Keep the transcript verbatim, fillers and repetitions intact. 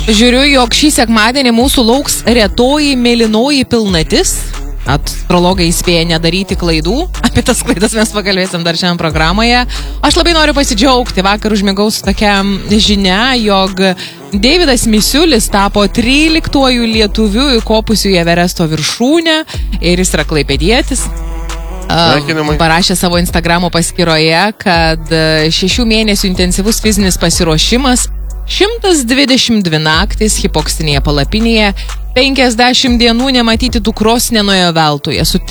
Žiūriu, jog šį sekmadienį mūsų lauks retoji mėlynoji pilnatis. Astrologai įspėja nedaryti klaidų. Apie tas klaidas mes pakalbėsim dar šiandien programoje. Aš labai noriu pasidžiaugti. Vakar užmigau su tokia žinia, jog Deividas Misiulis tapo tryliktuoju lietuviu įkopusiu į Everesto viršūnę ir jis yra klaipėdietis. Sveikinimai. Parašė savo Instagramo paskyroje, kad šešių mėnesių intensyvus fizinis pasiruošimas, šimtas dvidešimt dvi naktis hipokstinėje palapinėje, penkiasdešimt dienų nematyti dukros nenuėjo veltui. Esu